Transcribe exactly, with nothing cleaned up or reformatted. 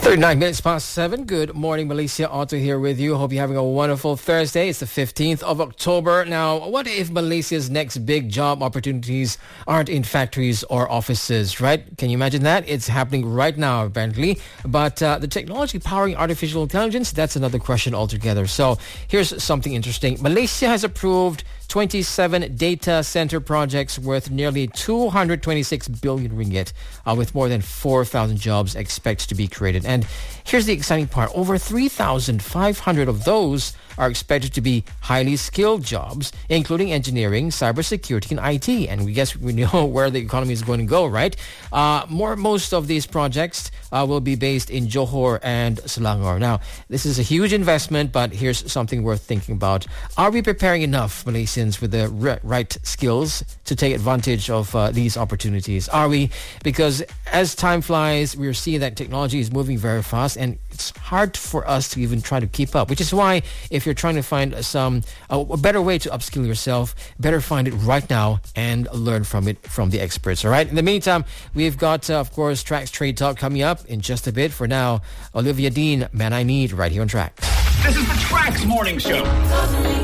thirty-nine minutes past seven. Good morning, Malaysia. Otto here with you. Hope you're having a wonderful Thursday. It's the fifteenth of October. Now, what if Malaysia's next big job opportunities aren't in factories or offices, right? Can you imagine that? It's happening right now, apparently. But uh, the technology powering artificial intelligence, that's another question altogether. So here's something interesting. Malaysia has approved twenty-seven data center projects worth nearly two hundred twenty-six billion ringgit, uh, with more than four thousand jobs expected to be created. And here's the exciting part. Over three thousand five hundred of those are expected to be highly skilled jobs, including engineering, cybersecurity, and I T. And we guess we know where the economy is going to go, right? Uh, more, most of these projects uh, will be based in Johor and Selangor. Now, this is a huge investment, but here's something worth thinking about. Are we preparing enough Malaysians with the re- right skills to take advantage of uh, these opportunities? Are we? Because as time flies, we're seeing that technology is moving very fast, and it's hard for us to even try to keep up, which is why if you're trying to find some uh, a better way to upskill yourself, better find it right now and learn from it from the experts. All right. In the meantime, we've got, uh, of course, Trax Trade Talk coming up in just a bit. For now, Olivia Dean, Man I Need, right here on Trax. This is the Trax Morning Show.